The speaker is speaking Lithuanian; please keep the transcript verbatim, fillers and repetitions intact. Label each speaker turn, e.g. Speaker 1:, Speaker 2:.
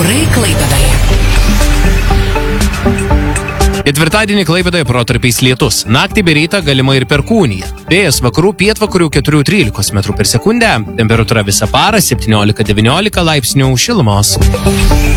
Speaker 1: Orai Klaipėdoje.
Speaker 2: Ketvirtadienį Klaipėdoje protarpiais lietus. Naktį bei rytą galima ir perkūnija. Vėjas vakarų pietvakarių keturi trylika metrų per sekundę. Temperatūra visą parą septyniolika devyniolika laipsnių šilumos.